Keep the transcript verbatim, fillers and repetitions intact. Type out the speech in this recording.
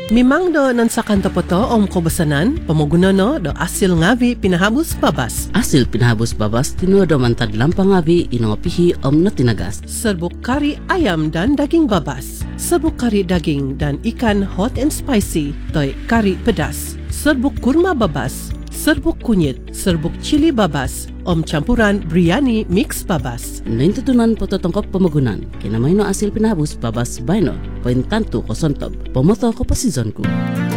Mimang do nan sa kanto po to om kobasanan, pamuguna no do asil ngavi pinahabos babas. Asil pinahabos babas, tinuo do mantad lampang ngavi inongapihi om na tinagas. Serbuk kari ayam dan daging babas. Serbuk kari daging dan ikan hot and spicy, toy kari pedas. Serbuk kurma babas. Serbuk kunyit, serbuk cili babas, om campuran biryani mix babas. Nain tutunan po tongkop pamagunan, kinamay no asil pinahabos babas bayno, poin tanto ko sontob, pomoto ko pasizon ko.